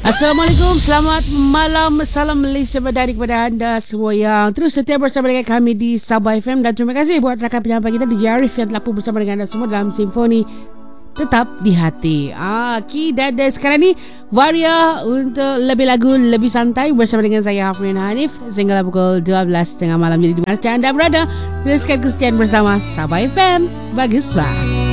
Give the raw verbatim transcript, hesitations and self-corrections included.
Assalamualaikum, selamat malam. Salam Malaysia dari kepada anda semua yang terus setia bersama dengan kami di Sabah F M. Dan terima kasih buat rakan penyampai kita di Arif yang telah pun bersama dengan anda semua dalam Simfoni Tetap di Hati. Ah, Ki dan sekarang ni Varia untuk lebih lagu lebih santai bersama dengan saya Hafrin Hanif sehingga pukul dua belas tiga puluh malam. Jadi di mana saja anda berada, teruskan kesetiaan bersama Sabah F M. Bagus bah.